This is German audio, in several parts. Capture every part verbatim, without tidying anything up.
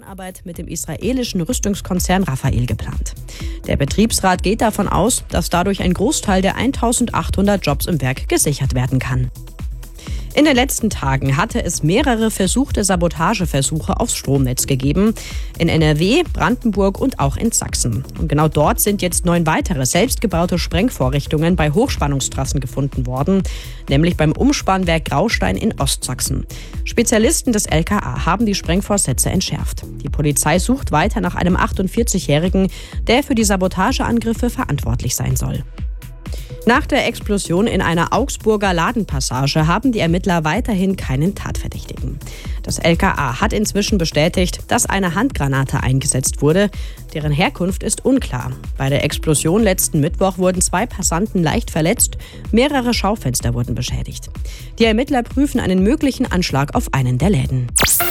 Zusammenarbeit mit dem israelischen Rüstungskonzern Rafael geplant. Der Betriebsrat geht davon aus, dass dadurch ein Großteil der eintausendachthundert Jobs im Werk gesichert werden kann. In den letzten Tagen hatte es mehrere versuchte Sabotageversuche aufs Stromnetz gegeben. In N R W, Brandenburg und auch in Sachsen. Und genau dort sind jetzt neun weitere selbstgebaute Sprengvorrichtungen bei Hochspannungstrassen gefunden worden, nämlich beim Umspannwerk Graustein in Ostsachsen. Spezialisten des L K A haben die Sprengvorsätze entschärft. Die Polizei sucht weiter nach einem achtundvierzigjährigen, der für die Sabotageangriffe verantwortlich sein soll. Nach der Explosion in einer Augsburger Ladenpassage haben die Ermittler weiterhin keinen Tatverdächtigen. Das L K A hat inzwischen bestätigt, dass eine Handgranate eingesetzt wurde. Deren Herkunft ist unklar. Bei der Explosion letzten Mittwoch wurden zwei Passanten leicht verletzt, mehrere Schaufenster wurden beschädigt. Die Ermittler prüfen einen möglichen Anschlag auf einen der Läden.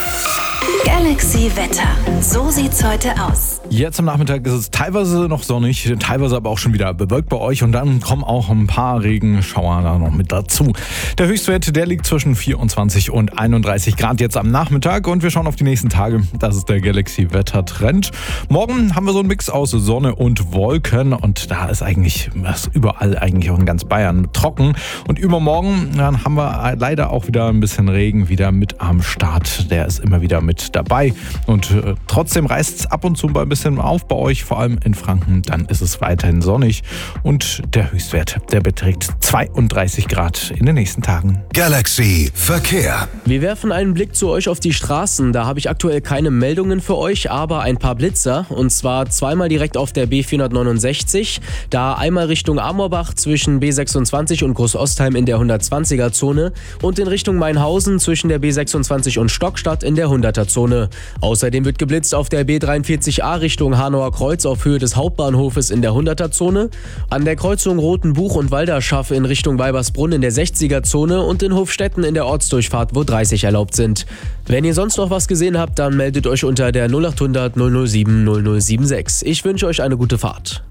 Galaxy Wetter. So sieht's heute aus. Jetzt am Nachmittag ist es teilweise noch sonnig, teilweise aber auch schon wieder bewölkt bei euch und dann kommen auch ein paar Regenschauer da noch mit dazu. Der Höchstwert, der liegt zwischen vierundzwanzig und einunddreißig Grad jetzt am Nachmittag und wir schauen auf die nächsten Tage. Das ist der Galaxy Wetter Trend. Morgen haben wir so einen Mix aus Sonne und Wolken und da ist eigentlich überall, eigentlich auch in ganz Bayern trocken. Und übermorgen dann haben wir leider auch wieder ein bisschen Regen wieder mit am Start. Der ist immer wieder mit dabei und äh, trotzdem reißt es ab und zu ein bisschen auf bei euch, vor allem in Franken. Dann ist es weiterhin sonnig und der Höchstwert, der beträgt zweiunddreißig Grad in den nächsten Tagen. Galaxy Verkehr. Wir werfen einen Blick zu euch auf die Straßen. Da habe ich aktuell keine Meldungen für euch, aber ein paar Blitzer. Und zwar zweimal direkt auf der B vierhundertneunundsechzig. Da einmal Richtung Amorbach zwischen B sechsundzwanzig und Großostheim in der hundertzwanziger Zone und in Richtung Mainhausen zwischen der B sechsundzwanzig und Stockstadt in der hunderter Zone. Außerdem wird geblitzt auf der B dreiundvierzig A Richtung Hanauer Kreuz auf Höhe des Hauptbahnhofes in der hunderter Zone, an der Kreuzung Rotenbuch und Walderschaff in Richtung Weibersbrunn in der sechziger Zone und in Hofstetten in der Ortsdurchfahrt, wo dreißig erlaubt sind. Wenn ihr sonst noch was gesehen habt, dann meldet euch unter der null achthundert null null sieben null null sieben sechs. Ich wünsche euch eine gute Fahrt.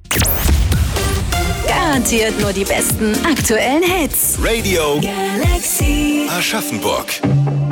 Garantiert nur die besten aktuellen Hits. Radio Galaxy Aschaffenburg.